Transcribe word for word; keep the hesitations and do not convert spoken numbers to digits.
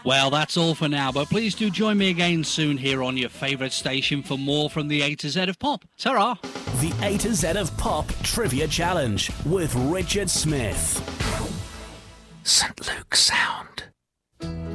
Well, that's all for now, but please do join me again soon here on your favourite station for more from the A to Z of Pop. Ta-ra! The A to Z of Pop Trivia Challenge with Richard Smith. Saint Luke Sound.